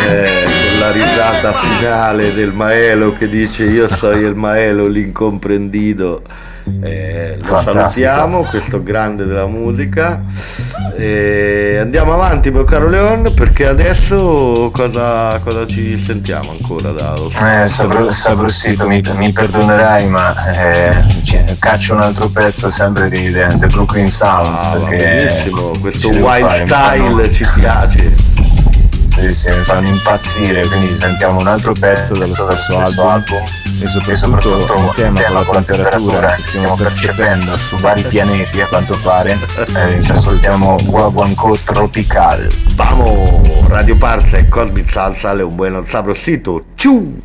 con la risata finale del Maelo che dice io sono il Maelo l'incomprendido. Lo salutiamo, questo grande della musica, andiamo avanti mio caro Leon, perché adesso cosa ci sentiamo ancora Sabrossito, mi perdonerai ma caccio un altro pezzo sempre di The Brooklyn Sounds, perché benissimo, questo wild style ci piace. Sì, mi fanno impazzire, quindi sentiamo un altro pezzo dello stesso album e soprattutto un tema con la temperatura che stiamo percependo su vari pianeti a quanto pare. Ci ascoltiamo Guaguancó Tropical. Vamos, Radio Parza e Cosmic Salsa, un buon sabrosito. Ciu!